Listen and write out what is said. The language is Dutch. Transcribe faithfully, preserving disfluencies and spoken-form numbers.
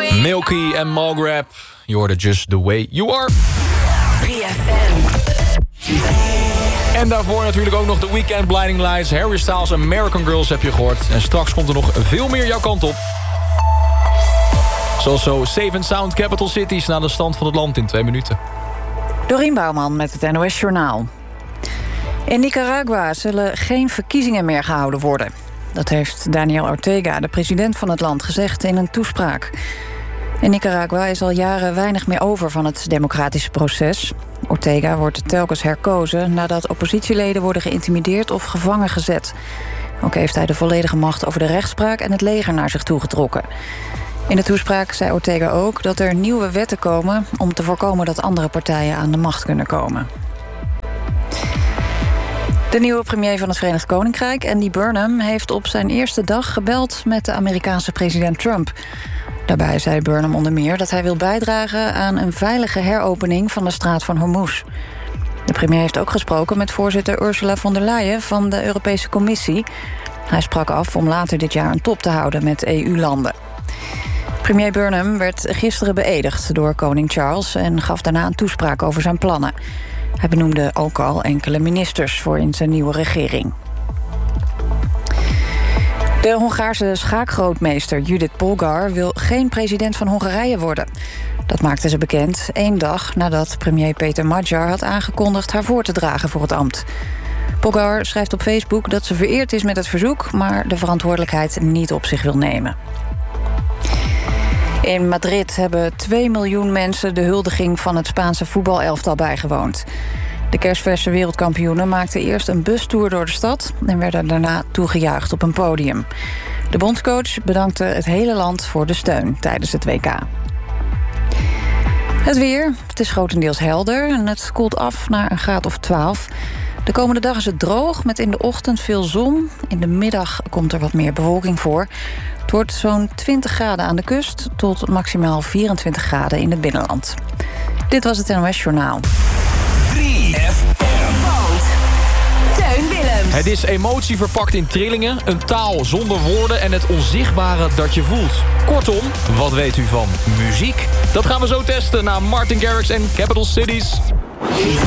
Milky en Malgrab. Je hoorde Just The Way You Are. drie F M. En daarvoor natuurlijk ook nog The Weeknd, Blinding Lights, Harry Styles, American Girls heb je gehoord. En straks komt er nog veel meer jouw kant op. Zoals zo Seven Sound Capital Cities naar de stand van het land in twee minuten. Dorien Bouwman met het N O S Journaal. In Nicaragua zullen geen verkiezingen meer gehouden worden. Dat heeft Daniel Ortega, de president van het land, gezegd in een toespraak. In Nicaragua is al jaren weinig meer over van het democratische proces. Ortega wordt telkens herkozen nadat oppositieleden worden geïntimideerd of gevangen gezet. Ook heeft hij de volledige macht over de rechtspraak en het leger naar zich toegetrokken. In de toespraak zei Ortega ook dat er nieuwe wetten komen om te voorkomen dat andere partijen aan de macht kunnen komen. De nieuwe premier van het Verenigd Koninkrijk, Andy Burnham, heeft op zijn eerste dag gebeld met de Amerikaanse president Trump. Daarbij zei Burnham onder meer dat hij wil bijdragen aan een veilige heropening van de straat van Hormuz. De premier heeft ook gesproken met voorzitter Ursula von der Leyen van de Europese Commissie. Hij sprak af om later dit jaar een top te houden met E U-landen. Premier Burnham werd gisteren beëdigd door koning Charles en gaf daarna een toespraak over zijn plannen. Hij benoemde ook al enkele ministers voor in zijn nieuwe regering. De Hongaarse schaakgrootmeester Judith Polgar wil geen president van Hongarije worden. Dat maakte ze bekend één dag nadat premier Peter Magyar had aangekondigd haar voor te dragen voor het ambt. Polgar schrijft op Facebook dat ze vereerd is met het verzoek, maar de verantwoordelijkheid niet op zich wil nemen. In Madrid hebben twee miljoen mensen de huldiging van het Spaanse voetbalelftal bijgewoond. De kerstverse wereldkampioenen maakten eerst een bustour door de stad en werden daarna toegejuicht op een podium. De bondscoach bedankte het hele land voor de steun tijdens het W K. Het weer, het is grotendeels helder en het koelt af naar een graad of twaalf. De komende dag is het droog met in de ochtend veel zon. In de middag komt er wat meer bewolking voor. Het wordt zo'n twintig graden aan de kust tot maximaal vierentwintig graden in het binnenland. Dit was het N O S Journaal. drie F M. Teun Willems. Het is emotie verpakt in trillingen, een taal zonder woorden en het onzichtbare dat je voelt. Kortom, wat weet u van muziek? Dat gaan we zo testen na Martin Garrix en Capital Cities.